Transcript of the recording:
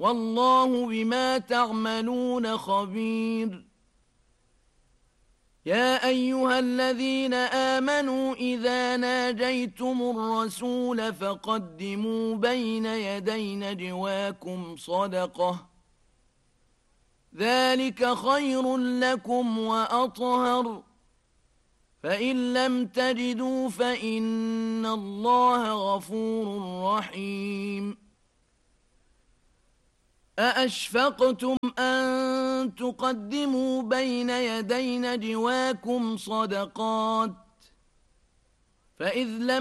والله بما تعملون خبير يا أيها الذين آمنوا إذا ناجيتم الرسول فقدموا بين يدي نجواكم صدقة ذلك خير لكم وأطهر فإن لم تجدوا فإن الله غفور رحيم أأشفقتم أن تقدموا بين يدي نجواكم صدقات فإذ لم